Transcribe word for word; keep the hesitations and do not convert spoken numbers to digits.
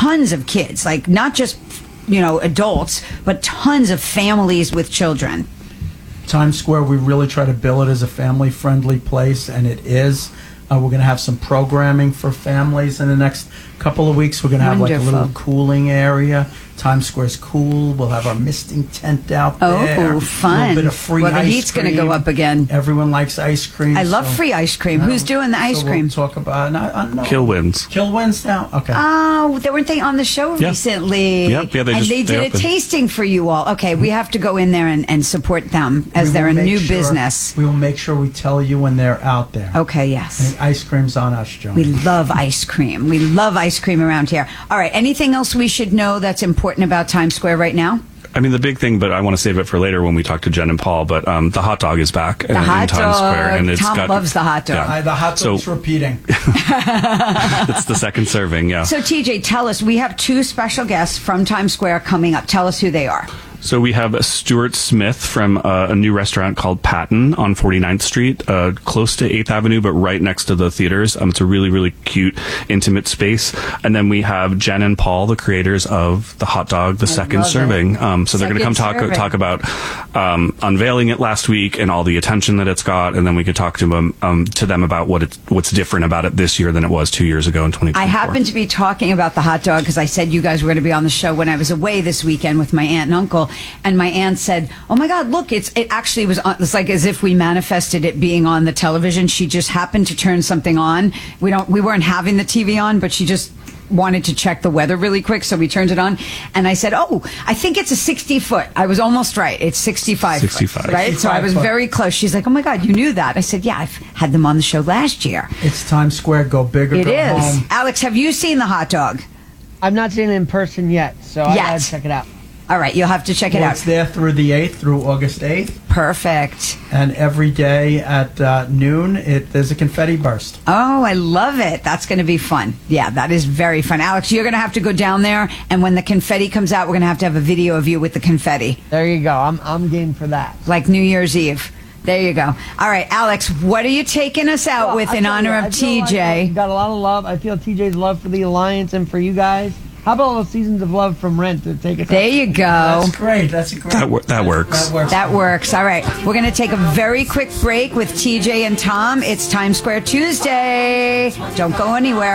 tons of kids, like not just, you know, adults, but tons of families with children. Times Square, we really try to bill it as a family-friendly place, and it is. Uh, we're going to have some programming for families in the next couple of weeks. We're going to have Wonderful. like a little cooling area. Times Square's cool. We'll have our misting tent out there. Oh, fun. A little bit of free well, the ice heat's going to cream. go up again. Everyone likes ice cream. I love so, free ice cream. you know, Who's doing the ice so cream? We'll talk about it. I, I know. Kilwins. Kilwins now? Okay. Oh, they weren't they on the show Yeah. recently? Yep, yeah, they and just- they they did a opened. tasting for you all. Okay, we have to go in there and, and support them as We they're will a make new sure- business. We will make sure we tell you when they're out there. Okay, yes. And ice cream's on us, Joan. We love ice cream. We love ice cream around here. All right, anything else we should know that's important about Times Square right now? I mean, the big thing, but I want to save it for later when we talk to Jen and Paul. But um, the hot dog is back in, The hot in Times dog. Square, and it's Tom got, loves the hot dog. I, the hot So- dog's repeating. It's the second serving. Yeah. So, T J, tell us, we have two special guests from Times Square coming up. Tell us who they are. So we have Stuart Smith from uh, a new restaurant called Patton on forty-ninth Street, uh, close to eighth Avenue, but right next to the theaters. Um, it's a really, really cute, intimate space. And then we have Jen and Paul, the creators of the hot dog, the second love serving. it. Um, so they're going to come Second talk serving. talk about um, unveiling it last week and all the attention that it's got, and then we could talk to them um, to them about what it's what's different about it this year than it was two years ago in twenty twenty-four. I happened to be talking about the hot dog because I said you guys were going to be on the show when I was away this weekend with my aunt and uncle, and my aunt said, "Oh my God, look! It's it actually was on, it's like as if we manifested it being on the television. She just happened to turn something on. We don't we weren't having the T V on, but she just wanted to check the weather really quick, so we turned it on. And I said, "Oh, I think it's a sixty foot." I was almost right. It's sixty-five. sixty-five. Foot, right? So I was foot. very close. She's like, "Oh my God, you knew that?" I said, "Yeah, I've had them on the show last year." It's Times Square. Go big or It go is. home. Alex, have you seen the hot dog? I've not seen it in person yet, so I Yet. gotta check it out. All right, you'll have to check it Well, out. it's there through the eighth, through August eighth. Perfect. And every day at uh, noon, it there's a confetti burst. Oh, I love it. That's going to be fun. Yeah, that is very fun. Alex, you're going to have to go down there, and when the confetti comes out, we're going to have to have a video of you with the confetti, There you go. I'm I'm game for that. like New Year's Eve. There you go. All right, Alex, what are you taking us out Well, with I in tell you, honor I of feel T like J? I've got a lot of love. I feel T J's love for the Alliance and for you guys. How about all those seasons of love from Rent to take us There out? you go. That's great. That's a great. That wor- that works. That works. That works. All right. We're going to take a very quick break with T J and Tom. It's Times Square Tuesday. Don't go anywhere.